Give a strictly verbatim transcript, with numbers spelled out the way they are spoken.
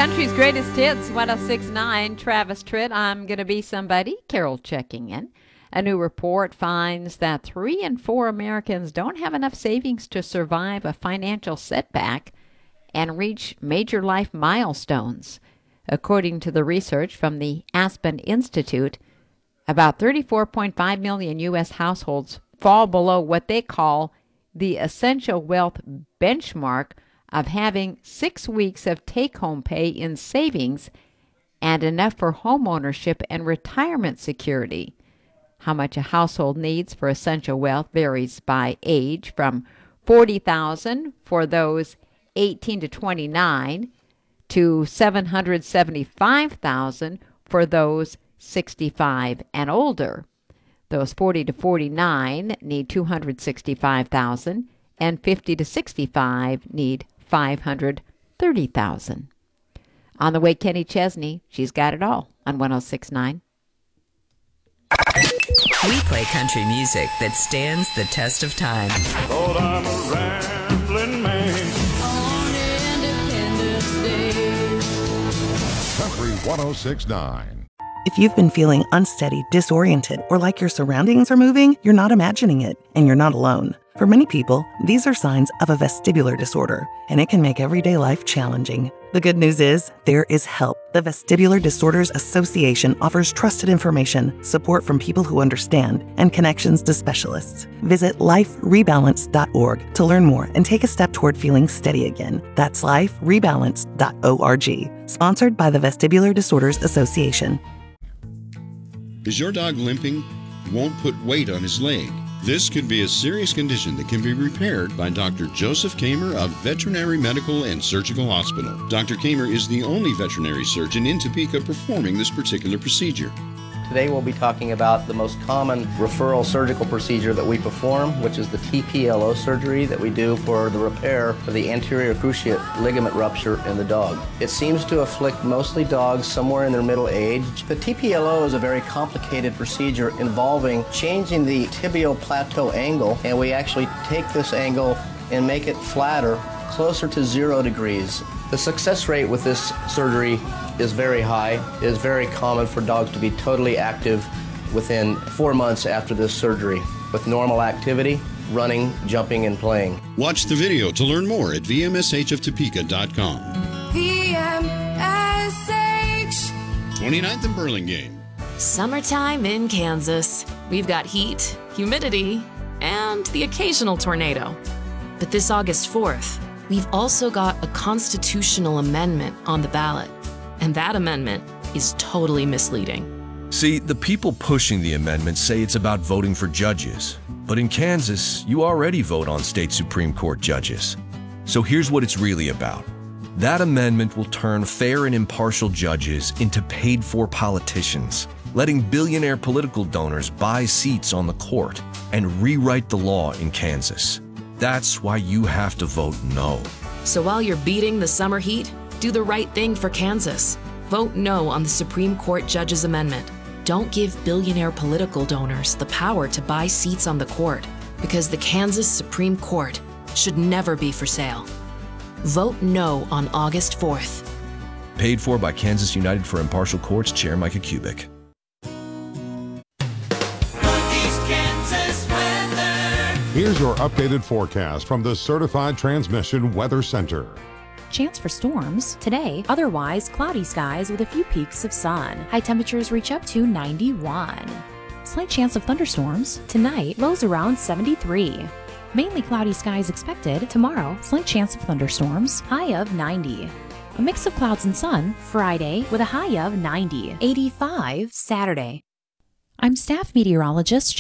Country's greatest hits, one oh six point nine, Travis Tritt, I'm Gonna Be Somebody. Carol checking in. A new report finds that three in four Americans don't have enough savings to survive a financial setback and reach major life milestones. According to the research from the Aspen Institute, about thirty-four point five million U S households fall below what they call the essential wealth benchmark of having six weeks of take-home pay in savings and enough for home ownership and retirement security. How much a household needs for essential wealth varies by age, from forty thousand dollars for those eighteen to twenty-nine to seven hundred seventy-five thousand dollars for those sixty-five and older. Those forty to forty-nine need two hundred sixty-five thousand dollars and fifty to sixty-five need five hundred thirty thousand dollars. On the way, Kenny Chesney. She's got it all on one oh six point nine. We play country music that stands the test of time. Lord, I'm a rambling man. On Independence Day. Country one oh six point nine. If you've been feeling unsteady, disoriented, or like your surroundings are moving, you're not imagining it, and you're not alone. For many people, these are signs of a vestibular disorder, and it can make everyday life challenging. The good news is, there is help. The Vestibular Disorders Association offers trusted information, support from people who understand, and connections to specialists. Visit life rebalance dot org to learn more and take a step toward feeling steady again. That's life rebalance dot org. Sponsored by the Vestibular Disorders Association. Is your dog limping? Won't put weight on his leg? This could be a serious condition that can be repaired by Doctor Joseph Kamer of Veterinary Medical and Surgical Hospital. Doctor Kamer is the only veterinary surgeon in Topeka performing this particular procedure. Today we'll be talking about the most common referral surgical procedure that we perform, which is the T P L O surgery that we do for the repair of the anterior cruciate ligament rupture in the dog. It seems to afflict mostly dogs somewhere in their middle age. The T P L O is a very complicated procedure involving changing the tibial plateau angle, and we actually take this angle and make it flatter, closer to zero degrees. The success rate with this surgery is very high. It is very common for dogs to be totally active within four months after this surgery, with normal activity, running, jumping, and playing. Watch the video to learn more at v m s h of topeka dot com. V M S H. twenty-ninth and Burlingame. Summertime in Kansas. We've got heat, humidity, and the occasional tornado. But this August fourth, we've also got a constitutional amendment on the ballot. And that amendment is totally misleading. See, the people pushing the amendment say it's about voting for judges. But in Kansas, you already vote on state Supreme Court judges. So here's what it's really about. That amendment will turn fair and impartial judges into paid-for politicians, letting billionaire political donors buy seats on the court and rewrite the law in Kansas. That's why you have to vote no. So while you're beating the summer heat, do the right thing for Kansas. Vote no on the Supreme Court Judges Amendment. Don't give billionaire political donors the power to buy seats on the court, because the Kansas Supreme Court should never be for sale. Vote no on August fourth. Paid for by Kansas United for Impartial Courts Chair Micah Kubik. Here's your updated forecast from the Certified Transmission Weather Center. Chance for storms today, otherwise cloudy skies with a few peaks of sun. High temperatures reach up to ninety-one. Slight chance of thunderstorms tonight, lows around seventy-three. Mainly cloudy skies expected tomorrow, slight chance of thunderstorms, high of ninety. A mix of clouds and sun Friday with a high of ninety. eighty-five Saturday. I'm staff meteorologist